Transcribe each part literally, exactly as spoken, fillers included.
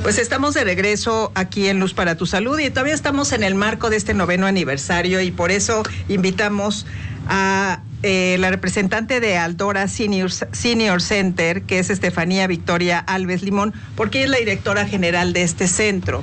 Pues estamos de regreso aquí en Luz para tu Salud y todavía estamos en el marco de este noveno aniversario y por eso invitamos a eh, la representante de Aldora Senior, Senior Center, que es Estefanía Victoria Alves Limón, porque es la directora general de este centro.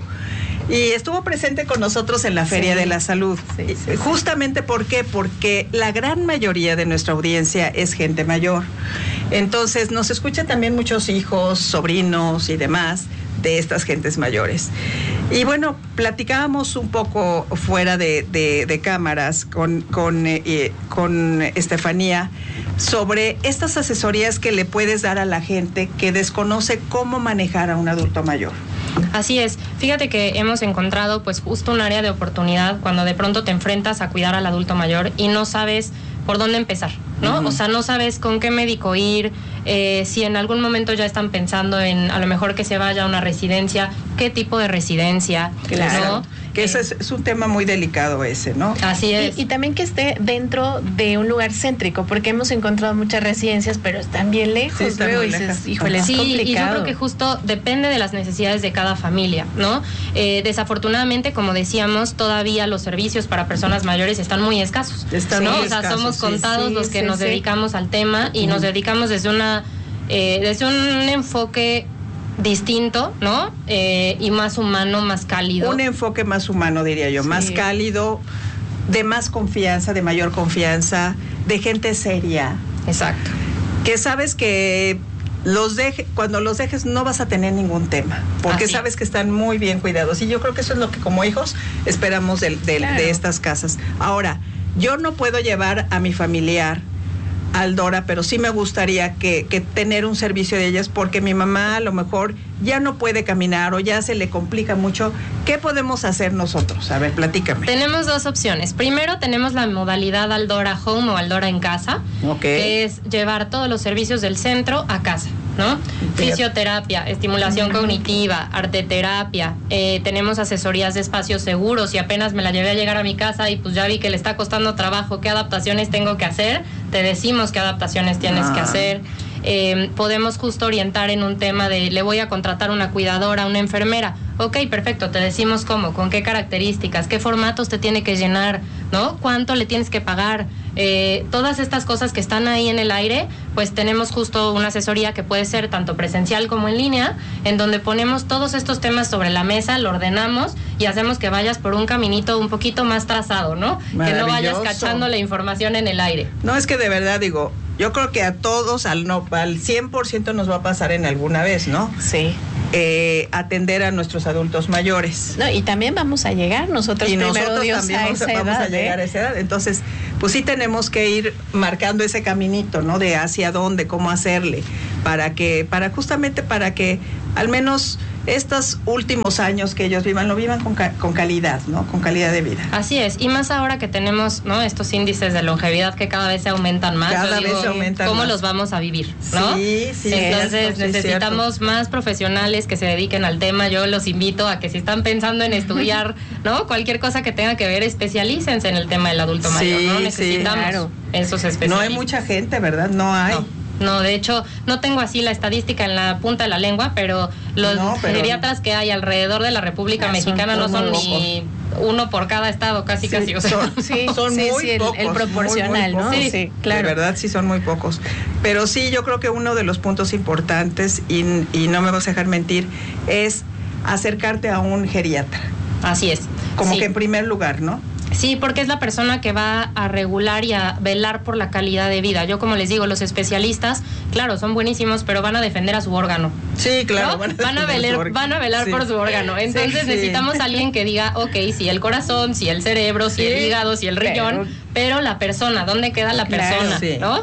Y estuvo presente con nosotros en la Feria sí, de la Salud. Sí, sí, sí. Justamente, ¿por qué? Porque la gran mayoría de nuestra audiencia es gente mayor. Entonces, nos escuchan también muchos hijos, sobrinos y demás de estas gentes mayores. Y bueno, platicábamos un poco fuera de, de, de cámaras con, con, eh, con Estefanía sobre estas asesorías que le puedes dar a la gente que desconoce cómo manejar a un adulto mayor. Así es, fíjate que hemos encontrado pues justo un área de oportunidad cuando de pronto te enfrentas a cuidar al adulto mayor y no sabes por dónde empezar, ¿no? Uh-huh. O sea, no sabes con qué médico ir, eh, si en algún momento ya están pensando en a lo mejor que se vaya a una residencia, qué tipo de residencia, claro, ¿no? Que ese es, es un tema muy delicado ese, ¿no? Así es. Y, y también que esté dentro de un lugar céntrico, porque hemos encontrado muchas residencias, pero están bien lejos, sí, están luego, muy y lejos. dices, híjole, es sí, complicado. Y yo creo que justo depende de las necesidades de cada familia, ¿no? Eh, desafortunadamente, como decíamos, todavía los servicios para personas mayores están muy escasos, están ¿no? muy O sea, escasos, somos sí, contados sí, los que sí, nos sí. dedicamos al tema y uh-huh. nos dedicamos desde una eh, desde un enfoque distinto, ¿no? Eh, y más humano, más cálido. Un enfoque más humano, diría yo, sí. Más cálido, de más confianza, de mayor confianza, de gente seria. Exacto. Que sabes que los deje, cuando los dejes no vas a tener ningún tema, porque Así. sabes que están muy bien cuidados. Y yo creo que eso es lo que como hijos esperamos de, de, claro. de estas casas. Ahora, yo no puedo llevar a mi familiar Aldora, pero sí me gustaría que, que tener un servicio de ellas, porque mi mamá a lo mejor ya no puede caminar o ya se le complica mucho. ¿Qué podemos hacer nosotros? A ver, platícame. Tenemos dos opciones. Primero tenemos la modalidad Aldora Home o Aldora en casa, okay. que es llevar todos los servicios del centro a casa, ¿no? Fíjate. Fisioterapia, estimulación uh-huh. cognitiva, arteterapia, eh, tenemos asesorías de espacios seguros y apenas me la llevé a llegar a mi casa y pues ya vi que le está costando trabajo, qué adaptaciones tengo que hacer, te decimos qué adaptaciones tienes ah. que hacer. Eh, podemos justo orientar en un tema de le voy a contratar una cuidadora, una enfermera. Ok, perfecto, te decimos cómo, con qué características, qué formatos te tiene que llenar, ¿no? Cuánto le tienes que pagar. Eh, todas estas cosas que están ahí en el aire, pues tenemos justo una asesoría que puede ser tanto presencial como en línea, en donde ponemos todos estos temas sobre la mesa, lo ordenamos y hacemos que vayas por un caminito un poquito más trazado, ¿no? Que no vayas cachando la información en el aire. No, es que de verdad digo, yo creo que a todos, al no, al cien por ciento nos va a pasar en alguna vez, ¿no? Sí. Eh, atender a nuestros adultos mayores. No, y también vamos a llegar nosotros y primero, nosotros Dios, también a vamos, esa vamos edad, a llegar ¿eh? a esa edad. Entonces, pues sí tenemos que ir marcando ese caminito, ¿no? De hacia dónde, cómo hacerle, para que, para justamente para que al menos estos últimos años que ellos vivan, lo vivan con, ca- con calidad, ¿no? Con calidad de vida. Así es, y más ahora que tenemos, ¿no? Estos índices de longevidad que cada vez se aumentan más. Cada digo, vez se aumentan ¿cómo más? los vamos a vivir, no? Sí, sí. Entonces sí, necesitamos cierto. más profesionales que se dediquen al tema. Yo los invito a que si están pensando en estudiar, ¿no? Cualquier cosa que tenga que ver, especialícense en el tema del adulto mayor, sí, ¿no? Necesitamos sí, claro. esos especialistas. No hay mucha gente, ¿verdad? No hay. No. No, de hecho, no tengo así la estadística en la punta de la lengua, pero los no, pero geriatras que hay alrededor de la República ah, Mexicana son, son no son ni uno por cada estado, casi sí, casi. O sea, son, sí, son sí, muy sí, pocos. El, el proporcional, muy, muy ¿no? Sí, sí, claro. De verdad sí son muy pocos. Pero sí, yo creo que uno de los puntos importantes, y, y no me vas a dejar mentir, es acercarte a un geriatra. Así es. Como sí. que en primer lugar, ¿no? Sí, porque es la persona que va a regular y a velar por la calidad de vida. Yo, como les digo, los especialistas, claro, son buenísimos, pero van a defender a su órgano. Sí, claro. ¿no? Van, a van, a velar, van a velar sí. por su órgano. Entonces sí, necesitamos sí. a alguien que diga, ok, sí, el corazón, sí, el cerebro, sí, sí el hígado, sí, el riñón, pero, pero la persona, ¿dónde queda la claro, persona? Sí. ¿no?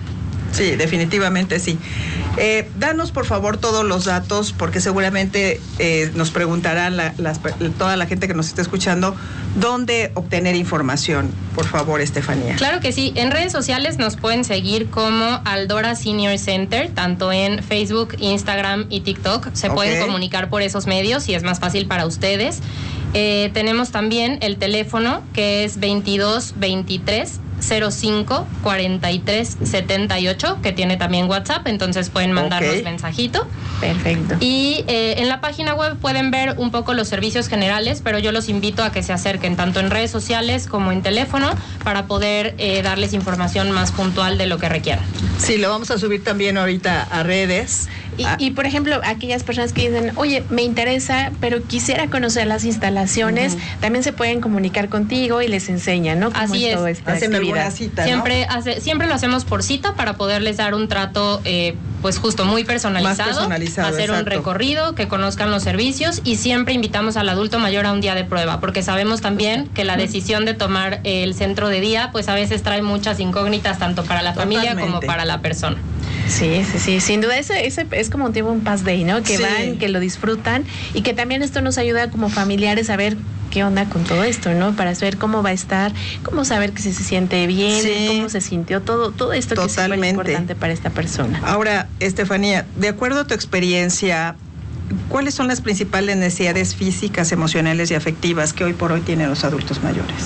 Sí, definitivamente sí. Eh, danos por favor todos los datos, porque seguramente eh, nos preguntarán la, las, toda la gente que nos está escuchando dónde obtener información. Por favor, Estefanía. Claro que sí. En redes sociales nos pueden seguir como Aldora Senior Center, tanto en Facebook, Instagram y TikTok. Se okay. pueden comunicar por esos medios y es más fácil para ustedes. Eh, tenemos también el teléfono que es veintidós veintitrés cero cinco cuarenta y tres setenta y ocho, que tiene también WhatsApp, entonces pueden mandarnos okay. mensajito. Perfecto. Y eh, en la página web pueden ver un poco los servicios generales, pero yo los invito a que se acerquen tanto en redes sociales como en teléfono para poder eh, darles información más puntual de lo que requieran. Sí, lo vamos a subir también ahorita a redes. Y, ah. y, por ejemplo, aquellas personas que dicen, oye, me interesa, pero quisiera conocer las instalaciones, uh-huh. también se pueden comunicar contigo y les enseñan, ¿no? Así es. Hacen alguna cita, ¿no? Siempre, hace, siempre lo hacemos por cita para poderles dar un trato, eh, pues justo muy personalizado, Más personalizado hacer exacto. un recorrido, que conozcan los servicios, y siempre invitamos al adulto mayor a un día de prueba, porque sabemos también que la decisión de tomar el centro de día, pues a veces trae muchas incógnitas tanto para la Totalmente. familia como para la persona. Sí, sí, sí, sin duda ese, ese es como un tipo un pass day, ¿no? Que sí. van, que lo disfrutan y que también esto nos ayuda como familiares a ver qué onda con todo esto, ¿no? Para saber cómo va a estar, cómo saber que si se siente bien, sí. cómo se sintió, todo, todo esto Totalmente. que es muy importante para esta persona. Ahora, Estefanía, de acuerdo a tu experiencia, ¿cuáles son las principales necesidades físicas, emocionales y afectivas que hoy por hoy tienen los adultos mayores?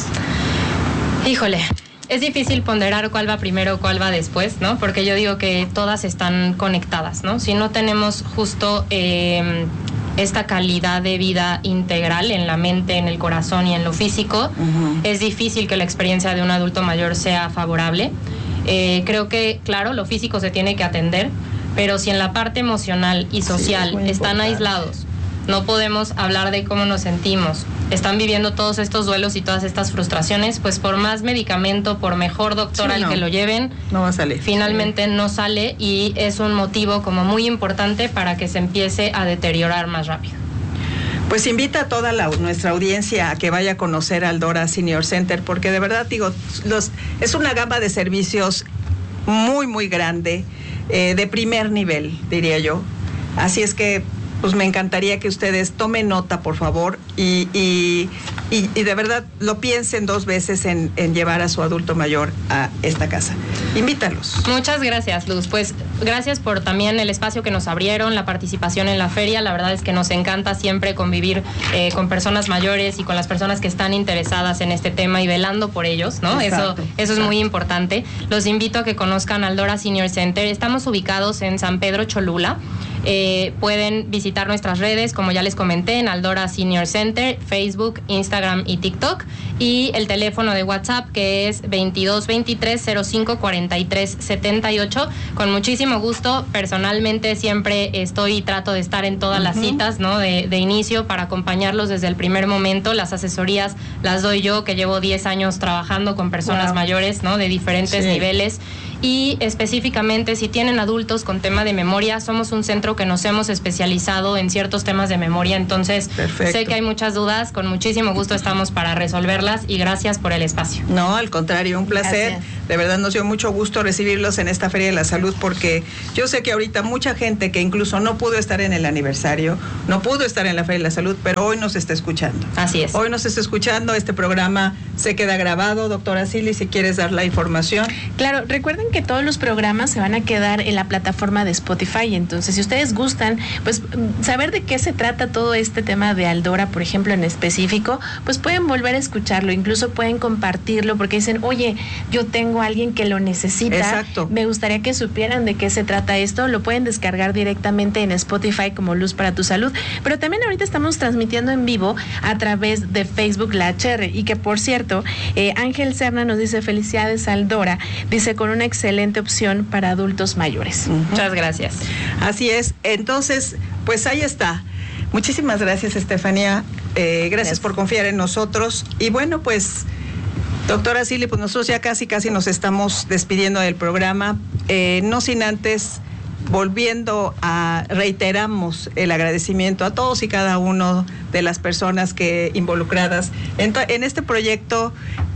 Híjole. Es difícil ponderar cuál va primero, cuál va después, ¿no? Porque yo digo que todas están conectadas, ¿no? Si no tenemos justo eh, esta calidad de vida integral en la mente, en el corazón y en lo físico, uh-huh. es difícil que la experiencia de un adulto mayor sea favorable. Eh, creo que, claro, lo físico se tiene que atender, pero si en la parte emocional y social sí, están importante. aislados, no podemos hablar de cómo nos sentimos, están viviendo todos estos duelos y todas estas frustraciones, pues por más medicamento, por mejor doctor sí, al no, que lo lleven, no va a salir. Finalmente sí. no sale, y es un motivo como muy importante para que se empiece a deteriorar más rápido. Pues invita a toda la, nuestra audiencia a que vaya a conocer Aldora Senior Center, porque de verdad digo, los, es una gama de servicios muy, muy grande, eh, de primer nivel, diría yo. Así es que pues me encantaría que ustedes tomen nota, por favor, y, y, y, y de verdad lo piensen dos veces en, en llevar a su adulto mayor a esta casa. Invítalos. Muchas gracias, Luz. Pues gracias por también el espacio que nos abrieron, la participación en la feria. La verdad es que nos encanta siempre convivir eh, con personas mayores y con las personas que están interesadas en este tema y velando por ellos, ¿no? Exacto, eso, eso es muy importante. Los invito a que conozcan Aldora Senior Center. Estamos ubicados en San Pedro Cholula. Eh, pueden visitar nuestras redes, como ya les comenté, en Aldora Senior Center, Facebook, Instagram y TikTok, y el teléfono de WhatsApp, que es veintidós veintitrés cero cinco cuarenta y tres setenta y ocho. Con muchísimo gusto, personalmente siempre estoy y trato de estar en todas uh-huh. las citas, ¿no? de, de inicio, para acompañarlos desde el primer momento. Las asesorías las doy yo, que llevo diez años trabajando con personas wow. mayores, ¿no? de diferentes sí. niveles. Y específicamente si tienen adultos con tema de memoria, somos un centro que nos hemos especializado en ciertos temas de memoria, entonces Perfecto. sé que hay muchas dudas, con muchísimo gusto estamos para resolverlas, y gracias por el espacio. No, al contrario, un placer. Gracias. De verdad nos dio mucho gusto recibirlos en esta Feria de la Salud, porque yo sé que ahorita mucha gente que incluso no pudo estar en el aniversario, no pudo estar en la Feria de la Salud, pero hoy nos está escuchando. Así es. Hoy nos está escuchando, este programa se queda grabado. Doctora Silly, si quieres dar la información. Claro, recuerden que todos los programas se van a quedar en la plataforma de Spotify, entonces si ustedes gustan, pues saber de qué se trata todo este tema de Aldora, por ejemplo, en específico, pues pueden volver a escucharlo, incluso pueden compartirlo, porque dicen, oye, yo tengo a alguien que lo necesita. Exacto. Me gustaría que supieran de qué se trata esto. Lo pueden descargar directamente en Spotify como Luz para tu Salud, pero también ahorita estamos transmitiendo en vivo a través de Facebook La H R, y que por cierto, eh, Ángel Serna nos dice, felicidades Aldora, dice, con una excelente opción para adultos mayores. Uh-huh. Muchas gracias. Así es. Entonces, pues ahí está. Muchísimas gracias, Estefanía. Eh, gracias, gracias por confiar en nosotros. Y bueno, pues, doctora Silly, pues nosotros ya casi, casi nos estamos despidiendo del programa. Eh, no sin antes, volviendo a, reiteramos el agradecimiento a todos y cada uno de las personas que involucradas en, en este proyecto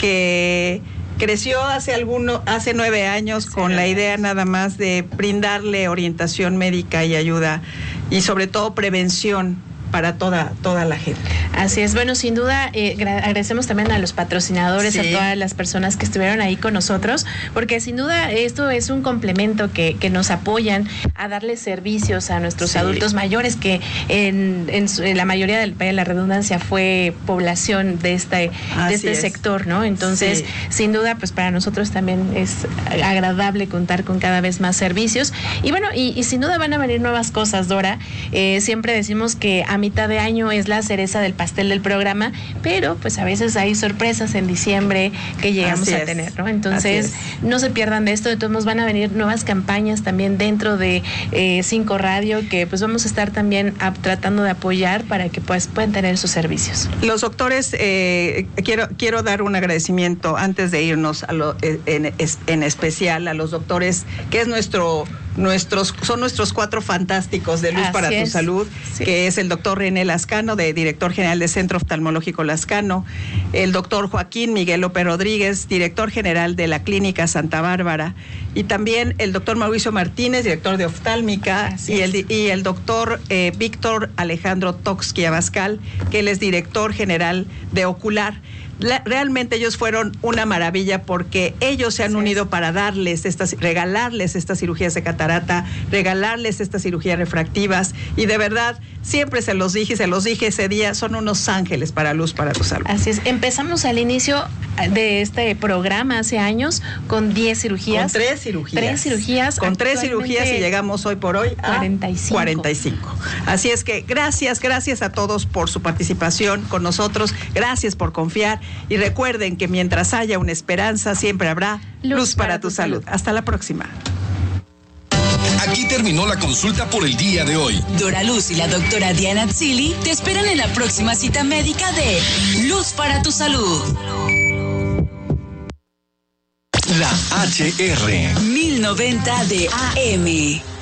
que creció hace alguno, hace nueve años con la idea nada más de brindarle orientación médica y ayuda, y sobre todo prevención para toda, toda la gente. Así es, bueno, sin duda eh, agradecemos también a los patrocinadores, sí. a todas las personas que estuvieron ahí con nosotros, porque sin duda esto es un complemento que, que nos apoyan a darle servicios a nuestros sí. adultos mayores, que en, en, su, en la mayoría del país, la redundancia, fue población de este, de este sector, ¿no? Entonces, sí. sin duda, pues para nosotros también es agradable contar con cada vez más servicios. Y bueno, y, y sin duda van a venir nuevas cosas, Dora. Eh, siempre decimos que a mitad de año es la cereza del pastel del programa, pero pues a veces hay sorpresas en diciembre que llegamos a tener, ¿no? Entonces, no se pierdan de esto. De todos modos, van a venir nuevas campañas también dentro de eh, Cinco Radio, que pues vamos a estar también a, tratando de apoyar para que pues puedan tener sus servicios. Los doctores, eh, quiero quiero dar un agradecimiento antes de irnos a lo, en, en especial a los doctores, que es nuestro Nuestros, son nuestros cuatro fantásticos de Luz Así para es. Tu Salud, sí. que es el doctor René Lascano, de director general del Centro Oftalmológico Lascano, el doctor Joaquín Miguel López Rodríguez, director general de la Clínica Santa Bárbara, y también el doctor Mauricio Martínez, director de Oftálmica, y el, y el doctor eh, Víctor Alejandro Toxqui Abascal, que él es director general de Ocular. La, realmente ellos fueron una maravilla, porque ellos se han sí. unido para darles estas, regalarles estas cirugías de catarata, regalarles estas cirugías refractivas, y de verdad siempre se los dije, se los dije ese día, son unos ángeles para Luz para tu Salud. Así es, empezamos al inicio de este programa hace años con diez cirugías. Con tres cirugías. Tres cirugías. Con tres cirugías y llegamos hoy por hoy a cuarenta y cinco. cuarenta y cinco. Así es que gracias, gracias a todos por su participación con nosotros, gracias por confiar, y recuerden que mientras haya una esperanza, siempre habrá luz, luz para, para tu, tu salud. salud. Hasta la próxima. Aquí terminó la consulta por el día de hoy. Dora Luz y la doctora Diana Tzili te esperan en la próxima cita médica de Luz para tu Salud. La H R mil noventa de A M.